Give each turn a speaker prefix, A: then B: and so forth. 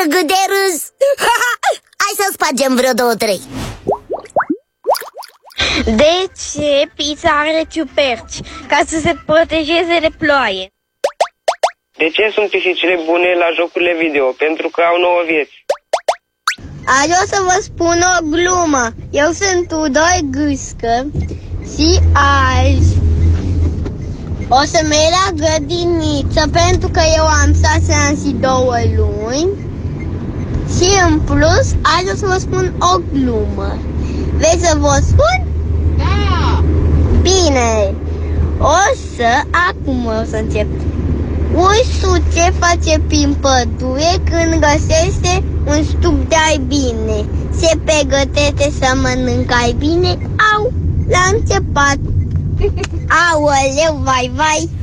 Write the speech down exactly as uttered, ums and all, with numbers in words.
A: cât de râs! Hai să spargem vreo două, trei.
B: De ce pizza are ciuperci? Ca să se protejeze de ploaie.
C: De ce sunt pisicile bune la jocurile video? Pentru că au nouă vieți.
D: Azi o să vă spun o glumă. Eu sunt Tudor Gâscă și azi o să merg la grădiniță pentru că eu am șase ani și două luni. Și în plus, azi o să vă spun o glumă. Vreți să vă spun? Da! Bine! O să, acum o să încep. Ursul ce face prin pădure când găsește un stup de albine? Se pregătește să mănâncă albine? Au, l-a înțepat. Aoleu, vai, vai!